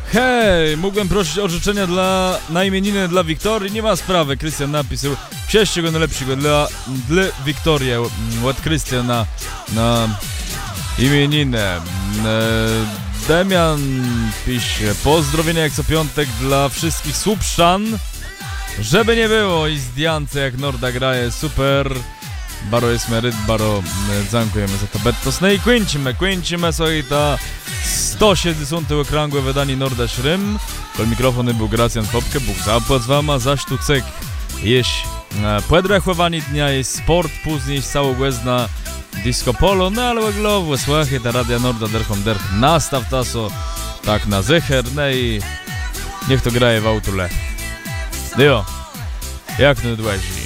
Hej, mógłbym prosić o życzenia na imieniny dla Wiktorii? Nie ma sprawy, Krystian napisał. Wszystkiego najlepszego dla Wiktorii. Od Krystiana na imieninę. Damian pisze, pozdrowienia jak co piątek dla wszystkich Słupszczan. Żeby nie było i zdjęcie jak Norda graje, super. Baro jest meryt, Baro, dziękujemy za to Bettos. No i kończymy sobie ta 160. okrągłe wydanie Norda Szrym. Kol mikrofony był Gracjan Popke, Bóg zapłać wama za sztucek. Jeś podrachowani dnia, jest sport, później całogłezna disco polo, no ale weglowo, słuchaj, ta radia Norda derchom derch, nastaw taso, tak na zecher, no i niech to graje w autole. Jo, jak to dłeś.